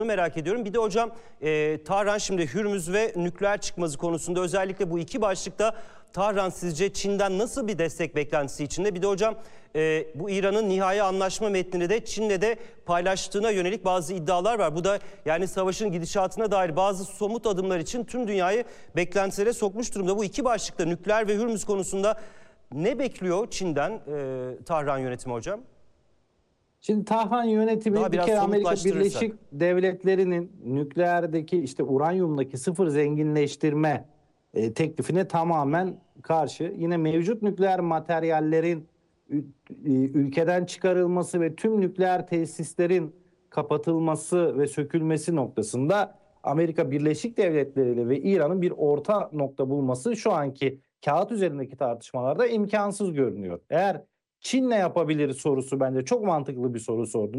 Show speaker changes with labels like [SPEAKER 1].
[SPEAKER 1] merak ediyorum. Bir de hocam Tahran şimdi Hürmüz ve nükleer çıkmazı konusunda özellikle bu iki başlıkta Tahran sizce Çin'den nasıl bir destek beklentisi içinde? Bir de hocam bu İran'ın nihai anlaşma metnini de Çin'le de paylaştığına yönelik bazı iddialar var. Bu da yani savaşın gidişatına dair bazı somut adımlar için tüm dünyayı beklentilere sokmuş durumda. Bu iki başlıkta nükleer ve Hürmüz konusunda ne bekliyor Çin'den Tahran yönetimi hocam?
[SPEAKER 2] Şimdi Tahran yönetimi bir kere Amerika Birleşik Devletleri'nin nükleerdeki işte uranyumdaki sıfır zenginleştirme teklifine tamamen karşı. Yine mevcut nükleer materyallerin ülkeden çıkarılması ve tüm nükleer tesislerin kapatılması ve sökülmesi noktasında Amerika Birleşik Devletleri ile ve İran'ın bir orta nokta bulması şu anki kağıt üzerindeki tartışmalarda imkansız görünüyor. Eğer Çin ne yapabilir sorusu bence çok mantıklı bir soru sordu.